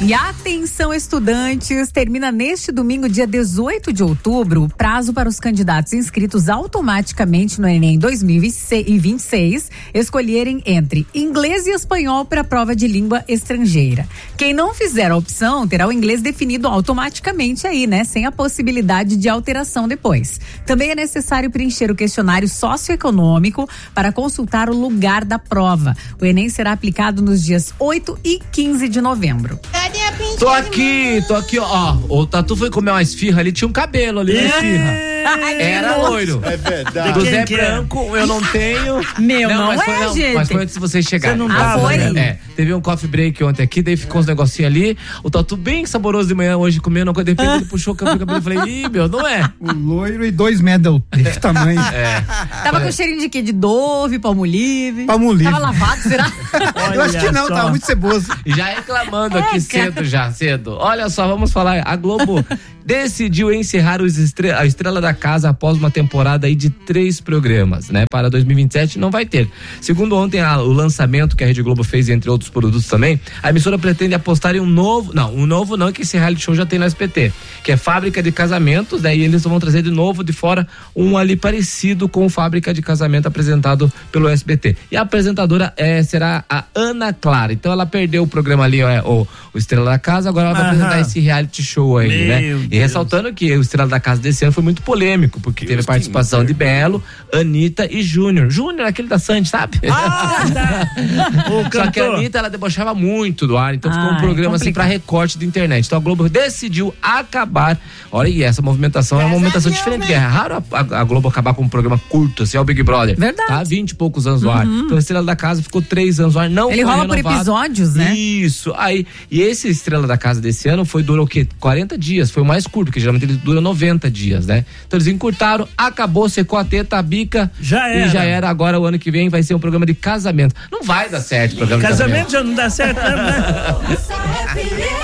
E atenção, estudantes, termina neste domingo, dia 18 de outubro, o prazo para os candidatos inscritos automaticamente no Enem 2026 escolherem entre inglês e espanhol para a prova de língua estrangeira. Quem não fizer a opção terá o inglês definido automaticamente aí, né? Sem a possibilidade de alteração depois. Também é necessário preencher o questionário socioeconômico para consultar o lugar da prova. O Enem será aplicado nos dias 8 e 15 de novembro. Tô aqui, ó. O Tatu foi comer uma esfirra ali, tinha um cabelo ali na esfirra. Era loiro. É verdade. Do Zé Branco, eu não tenho. Gente. Mas foi antes de vocês chegarem. Você não tava, né? Teve um coffee break ontem aqui, daí ficou uns negocinhos ali. O Tatu bem saboroso de manhã hoje comendo uma coisa. De repente ele puxou o cabelo e falei, não é. O loiro e 2 metros de tamanho. Tava com cheirinho de quê? De Dove, Palmolive? Palmolive. Tava lavado, será? Eu acho que não, tava muito ceboso. E já reclamando aqui cedo. Olha só, vamos falar. A Globo decidiu encerrar a Estrela da Casa após uma temporada aí de 3 programas, né? Para 2027 não vai ter. Segundo ontem o lançamento que a Rede Globo fez, entre outros produtos também, a emissora pretende apostar em um novo não, que esse reality show já tem no SBT, que é Fábrica de Casamentos, daí eles vão trazer de novo de fora um ali parecido com Fábrica de Casamento apresentado pelo SBT. E a apresentadora será a Ana Clara. Então ela perdeu o programa ali, o Estrela da Casa, agora ela vai apresentar esse reality show aí, né? E ressaltando que o Estrela da Casa desse ano foi muito polêmico, porque teve a participação de Belo, Anitta e Júnior. Júnior, aquele da Sandy, sabe? Só que a Anitta, ela debochava muito do ar, então ficou um programa assim pra recorte de internet. Então a Globo decidiu acabar. Olha, e essa movimentação é uma movimentação diferente, porque é raro a Globo acabar com um programa curto, assim, é o Big Brother. Verdade. Tá? 20 e poucos anos no ar. Então a Estrela da Casa ficou 3 anos no ar, não Ele foi rola renovado. por episódios, né? Isso. Aí, e esse Estrela da Casa desse ano durou o quê? 40 dias. Foi o mais curto, porque geralmente ele dura 90 dias, né? Então eles encurtaram, acabou, secou a teta, a bica. Já era. Agora o ano que vem vai ser um programa de casamento. Não vai dar certo o programa de casamento. Já não dá certo, né?